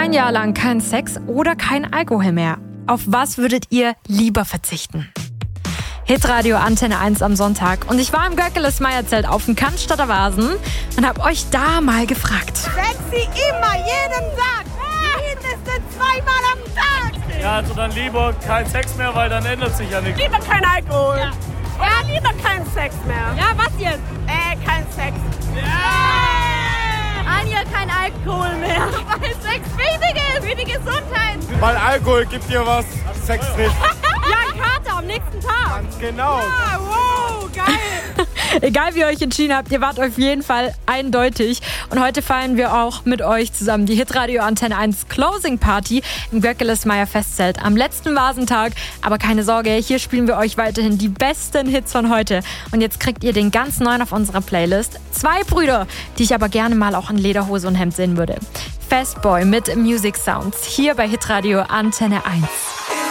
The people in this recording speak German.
Ein Jahr lang kein Sex oder kein Alkohol mehr. Auf was würdet ihr lieber verzichten? Hitradio Antenne 1 am Sonntag. Und ich war im Göckeles-Meierzelt auf dem Cannstatter Vasen und hab euch da mal gefragt. Sexy immer, jeden Tag. Mindestens 2-mal am Tag. Ja, also dann lieber kein Sex mehr, weil dann ändert sich ja nichts. Lieber kein Alkohol. Ja, lieber kein Sex mehr. Ja, was jetzt? Kein Sex. Ein Jahr kein Alkohol mehr. Weil Sex wichtig ist, für die Gesundheit. Weil Alkohol gibt dir was, Sex nicht. Ja, ein Kater am nächsten Tag. Ganz genau. Ah, wow, geil. Egal wie ihr euch entschieden habt, ihr wart auf jeden Fall eindeutig. Und heute feiern wir auch mit euch zusammen die Hitradio Antenne 1 Closing Party im Göckeles-Meier Festzelt am letzten Vasentag. Aber keine Sorge, hier spielen wir euch weiterhin die besten Hits von heute. Und jetzt kriegt ihr den ganz neuen auf unserer Playlist. 2 Brüder, die ich aber gerne mal auch in Lederhose und Hemd sehen würde. Fastboy mit Music Sounds hier bei Hitradio Antenne 1.